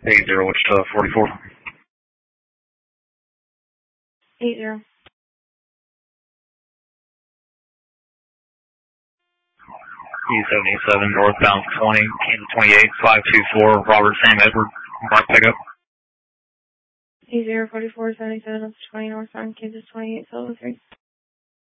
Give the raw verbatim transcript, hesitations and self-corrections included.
eight zero, Wichita forty-four. eight zero. E seventy-seven, northbound twenty, Kansas twenty-eight, five two four, Robert Sam Edward, mark pickup. eight zero, forty-four, seventy-seven, twenty, northbound Kansas twenty-eight, Silver three.